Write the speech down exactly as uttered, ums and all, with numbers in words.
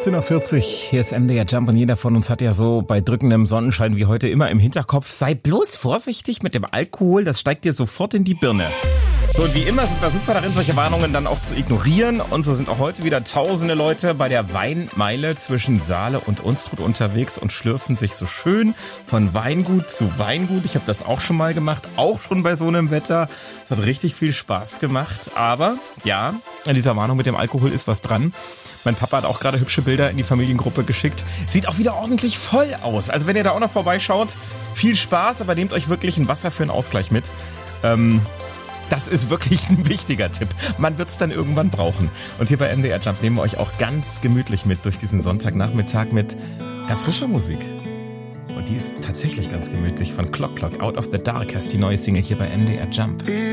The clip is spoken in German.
achtzehn Uhr vierzig, hier ist M D R Jump und jeder von uns hat ja so bei drückendem Sonnenschein wie heute immer im Hinterkopf, sei bloß vorsichtig mit dem Alkohol, das steigt dir sofort in die Birne. So, und wie immer sind wir super darin, solche Warnungen dann auch zu ignorieren. Und so sind auch heute wieder tausende Leute bei der Weinmeile zwischen Saale und Unstrut unterwegs und schlürfen sich so schön von Weingut zu Weingut. Ich habe das auch schon mal gemacht, auch schon bei so einem Wetter. Es hat richtig viel Spaß gemacht. Aber ja, an dieser Warnung mit dem Alkohol ist was dran. Mein Papa hat auch gerade hübsche Bilder in die Familiengruppe geschickt. Sieht auch wieder ordentlich voll aus. Also wenn ihr da auch noch vorbeischaut, viel Spaß, aber nehmt euch wirklich ein Wasser für einen Ausgleich mit. Ähm... Das ist wirklich ein wichtiger Tipp. Man wird es dann irgendwann brauchen. Und hier bei M D R Jump nehmen wir euch auch ganz gemütlich mit durch diesen Sonntagnachmittag mit ganz frischer Musik. Und die ist tatsächlich ganz gemütlich. Von Clock Clock, Out of the Dark heißt die neue Single hier bei M D R Jump.